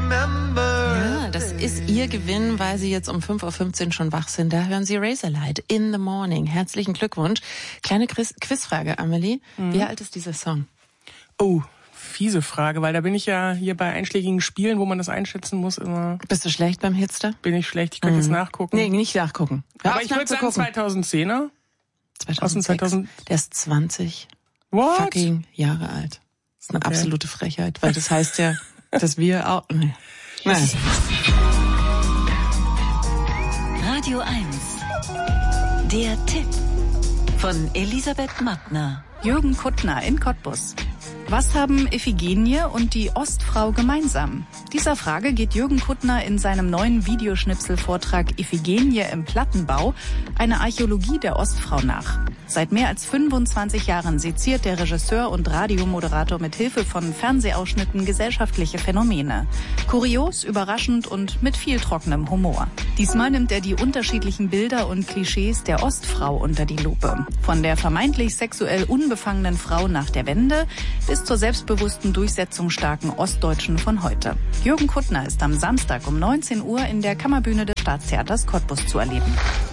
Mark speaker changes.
Speaker 1: Ja, das ist ihr Gewinn, weil sie jetzt um 5.15 Uhr schon wach sind. Da hören sie Razorlight in the Morning. Herzlichen Glückwunsch. Kleine Quizfrage, Amelie. Wie alt ist dieser Song?
Speaker 2: Oh, fiese Frage, weil da bin ich ja hier bei einschlägigen Spielen, wo man das einschätzen muss, immer...
Speaker 1: Bist du schlecht beim Hitster?
Speaker 2: Bin ich schlecht, ich könnte jetzt nachgucken.
Speaker 1: Nee, nicht nachgucken.
Speaker 2: Aber ich würde sagen 2010er.
Speaker 1: 2006. Der ist 20 fucking Jahre alt. Das ist eine absolute Frechheit, weil das heißt ja, dass wir auch... Nee.
Speaker 3: Radio 1. Der Tipp von Elisabeth Mattner.
Speaker 4: Jürgen Kuttner in Cottbus. Was haben Iphigenie und die Ostfrau gemeinsam? Dieser Frage geht Jürgen Kuttner in seinem neuen Videoschnipselvortrag Iphigenie im Plattenbau, eine Archäologie der Ostfrau nach. Seit mehr als 25 Jahren seziert der Regisseur und Radiomoderator mit Hilfe von Fernsehausschnitten gesellschaftliche Phänomene. Kurios, überraschend und mit viel trockenem Humor. Diesmal nimmt er die unterschiedlichen Bilder und Klischees der Ostfrau unter die Lupe. Von der vermeintlich sexuell unbefangenen Frau nach der Wende bis zur selbstbewussten, durchsetzungsstarken Ostdeutschen von heute. Jürgen Kuttner ist am Samstag um 19 Uhr in der Kammerbühne des Staatstheaters Cottbus zu erleben.